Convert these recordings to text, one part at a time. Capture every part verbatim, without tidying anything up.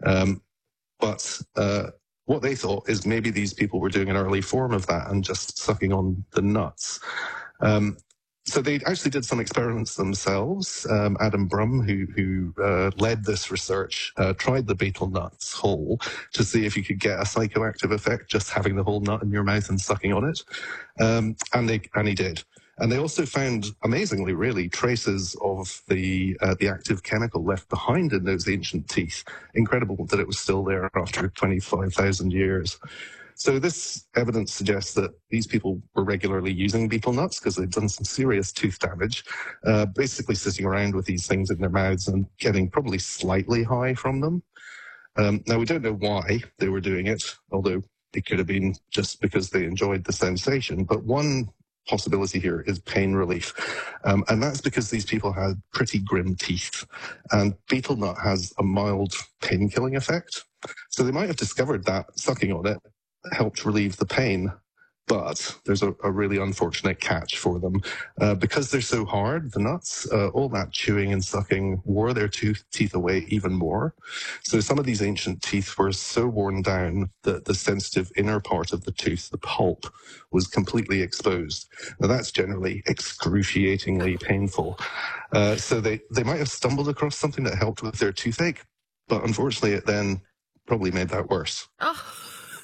Um, but uh, what they thought is maybe these people were doing an early form of that and just sucking on the nuts. Um, so they actually did some experiments themselves. Um, Adam Brum, who, who uh, led this research, uh, tried the betel nuts whole to see if you could get a psychoactive effect just having the whole nut in your mouth and sucking on it. Um, and, they, and he did. And they also found, amazingly, really, traces of the uh, the active chemical left behind in those ancient teeth. Incredible that it was still there after twenty-five thousand years. So this evidence suggests that these people were regularly using betel nuts because they'd done some serious tooth damage, uh, basically sitting around with these things in their mouths and getting probably slightly high from them. Um, now, we don't know why they were doing it, although it could have been just because they enjoyed the sensation. But one possibility here is pain relief. Um, and that's because these people had pretty grim teeth. And betel nut has a mild pain-killing effect. So they might have discovered that sucking on it helped relieve the pain. But there's a, a really unfortunate catch for them. Uh, because they're so hard, the nuts, uh, all that chewing and sucking wore their tooth, teeth away even more. So some of these ancient teeth were so worn down that the sensitive inner part of the tooth, the pulp, was completely exposed. Now that's generally excruciatingly painful. Uh, so they, they might have stumbled across something that helped with their toothache, but unfortunately it then probably made that worse. Oh.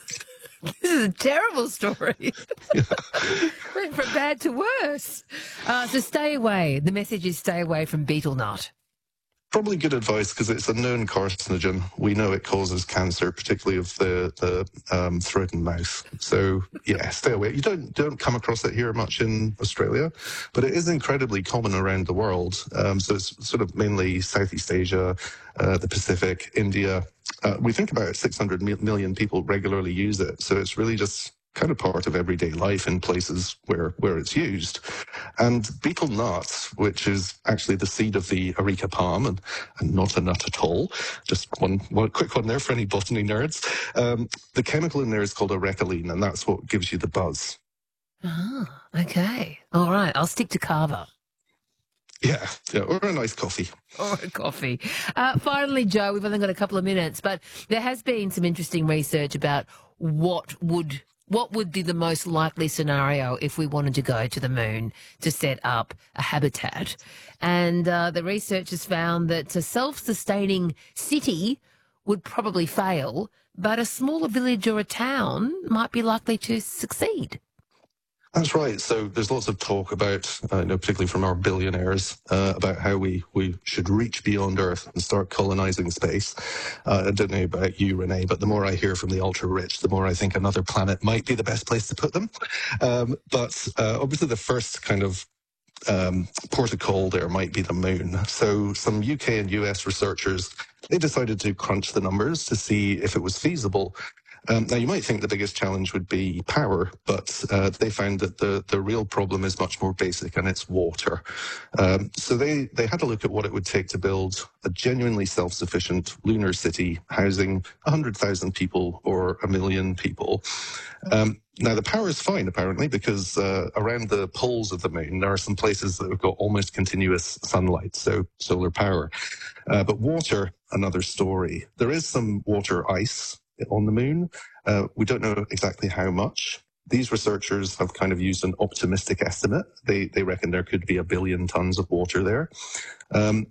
This is a terrible story. Went from bad to worse. Uh, so stay away. The message is stay away from betel nut. Probably good advice because it's a known carcinogen. We know it causes cancer, particularly of the, the um, throat and mouth. So, yeah, stay away. You don't don't come across it here much in Australia, but it is incredibly common around the world. Um, so it's sort of mainly Southeast Asia, uh, the Pacific, India. Uh, we think about six hundred million people regularly use it. So it's really just kind of part of everyday life in places where, where it's used. And betel nut, which is actually the seed of the areca palm and, and not a nut at all, just one, one quick one there for any botany nerds. Um, the chemical in there is called arecaline, and that's what gives you the buzz. Ah, okay. All right. I'll stick to kava. Yeah, yeah, or a nice coffee. Or a coffee. Uh, finally, Joe, we've only got a couple of minutes, but there has been some interesting research about what would what would be the most likely scenario if we wanted to go to the moon to set up a habitat. And uh, the research has found that a self-sustaining city would probably fail, but a smaller village or a town might be likely to succeed. That's right. So there's lots of talk about, uh, you know, particularly from our billionaires, uh, about how we, we should reach beyond Earth and start colonizing space. Uh, I don't know about you, Renee, but the more I hear from the ultra-rich, the more I think another planet might be the best place to put them. Um, but uh, obviously the first kind of um, port of call there might be the moon. So some U K and U S researchers, they decided to crunch the numbers to see if it was feasible. Um, now, you might think the biggest challenge would be power, but uh, they found that the, the real problem is much more basic, and it's water. Um, so they, they had a look at what it would take to build a genuinely self-sufficient lunar city housing one hundred thousand people or a million people. Um, now, the power is fine, apparently, because uh, around the poles of the moon, there are some places that have got almost continuous sunlight, so solar power. Uh, but water, another story. There is some water ice on the moon. Uh, we don't know exactly how much. These researchers have kind of used an optimistic estimate. They they reckon there could be a billion tons of water there. Um,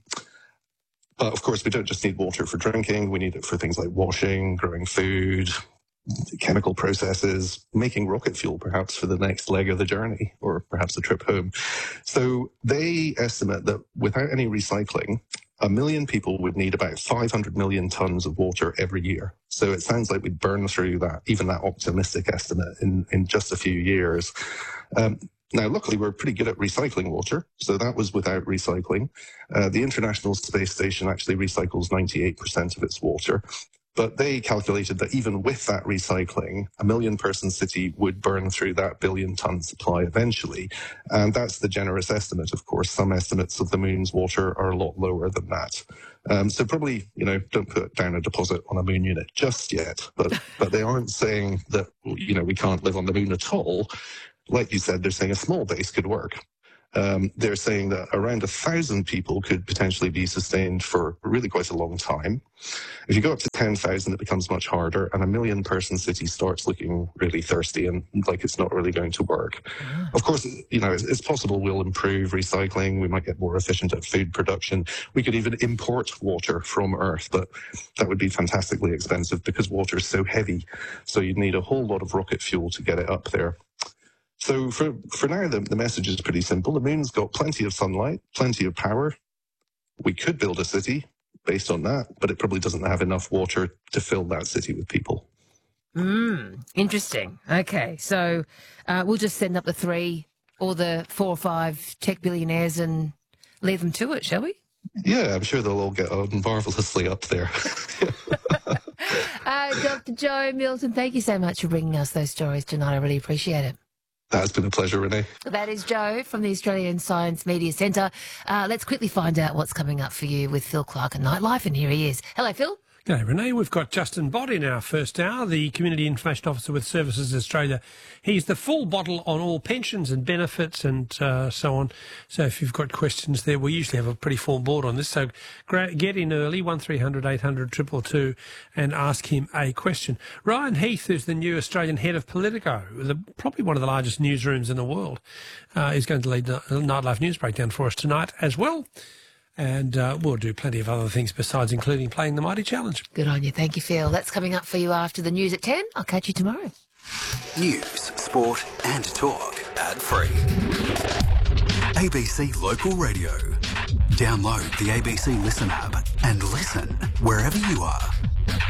but of course, we don't just need water for drinking. We need it for things like washing, growing food, chemical processes, making rocket fuel perhaps for the next leg of the journey, or perhaps a trip home. So they estimate that without any recycling, a million people would need about five hundred million tons of water every year. So it sounds like we'd burn through that, even that optimistic estimate, in, in just a few years. Um, now, luckily, we're pretty good at recycling water, so that was without recycling. Uh, the International Space Station actually recycles ninety-eight percent of its water. But they calculated that even with that recycling, a million-person city would burn through that billion-ton supply eventually. And that's the generous estimate, of course. Some estimates of the moon's water are a lot lower than that. Um, so probably, you know, don't put down a deposit on a moon unit just yet. But but they aren't saying that, you know, we can't live on the moon at all. Like you said, they're saying a small base could work. Um, they're saying that around a thousand people could potentially be sustained for really quite a long time. If you go up to ten thousand, it becomes much harder, and a million person city starts looking really thirsty and like it's not really going to work. Ah. Of course, you know, it's, it's possible we'll improve recycling. We might get more efficient at food production. We could even import water from Earth, but that would be fantastically expensive because water is so heavy. So you'd need a whole lot of rocket fuel to get it up there. So for, for now, the, the message is pretty simple. The moon's got plenty of sunlight, plenty of power. We could build a city based on that, but it probably doesn't have enough water to fill that city with people. Mm, interesting. Okay, so uh, we'll just send up the three or the four or five tech billionaires and leave them to it, shall we? Yeah, I'm sure they'll all get on marvellously up there. uh, Doctor Joe Milton, thank you so much for bringing us those stories tonight. I really appreciate it. That's been a pleasure, Renee. That is Joe from the Australian Science Media Centre. Uh, let's quickly find out what's coming up for you with Phil Clark and Nightlife, and here he is. Hello, Phil. G'day, Renee. We've got Justin Bott in our first hour, the Community Information Officer with Services Australia. He's the full bottle on all pensions and benefits and uh, so on. So if you've got questions there, we usually have a pretty full board on this. So get in early, one three hundred eight hundred two two two, and ask him a question. Ryan Heath, who's the new Australian head of Politico, the, probably one of the largest newsrooms in the world, uh, is going to lead the Nightlife News Breakdown for us tonight as well. And uh, we'll do plenty of other things besides including playing the Mighty Challenge. Good on you. Thank you, Phil. That's coming up for you after the news at ten. I'll catch you tomorrow. News, sport and talk ad free. A B C Local Radio. Download the A B C Listen app and listen wherever you are.